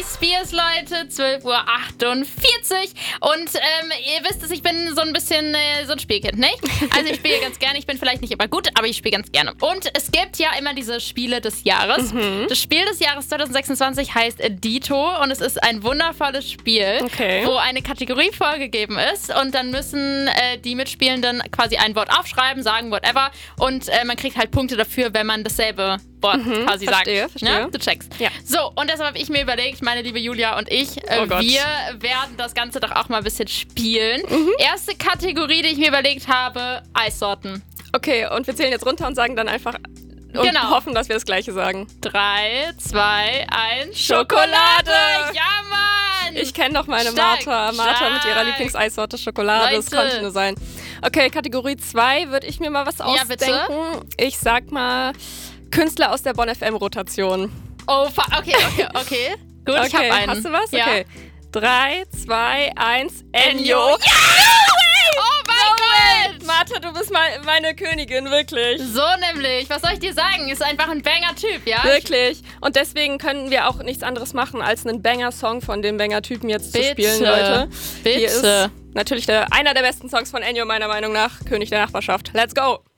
Spears, Leute, 12:48 Uhr. Und ihr wisst es, ich bin so ein bisschen so ein Spielkind, nicht? Also ich spiele ganz gerne, ich bin vielleicht nicht immer gut, aber ich spiele ganz gerne. Und es gibt ja immer diese Spiele des Jahres. Das Spiel des Jahres 2026 heißt Dito und es ist ein wundervolles Spiel, wo eine Kategorie vorgegeben ist und dann müssen die Mitspielenden quasi ein Wort aufschreiben, sagen whatever und man kriegt halt Punkte dafür, wenn man dasselbe Wort quasi sagt. Verstehe. Ne? Du checkst. Ja. So, und deshalb habe ich mir überlegt, meine liebe Julia und ich, wir werden das Ganze doch auch mal ein bisschen spielen. Erste Kategorie, die ich mir überlegt habe, Eissorten. Okay, und wir zählen jetzt runter und sagen dann einfach und hoffen, dass wir das Gleiche sagen. 3, 2, 1, Schokolade! Ja, Mann! Ich kenne doch meine Martha. Martha mit ihrer Lieblingseissorte Schokolade. Leute. Das konnte nur sein. Okay, Kategorie 2 würde ich mir mal was ausdenken. Bitte? Ich sag mal Künstler aus der Bonn FM-Rotation. Oh, okay. Gut, ich hab einen. Hast du was? Ja. Okay. 3, 2, 1, Ennio. Ja! Oh mein Gott! Martha, du bist meine Königin, wirklich. So nämlich. Was soll ich dir sagen? Ist einfach ein Banger-Typ, ja? Wirklich. Und deswegen können wir auch nichts anderes machen, als einen Banger-Song von dem Banger-Typen jetzt zu spielen, Leute. Bitte. Hier ist natürlich einer der besten Songs von Ennio, meiner Meinung nach. König der Nachbarschaft. Let's go!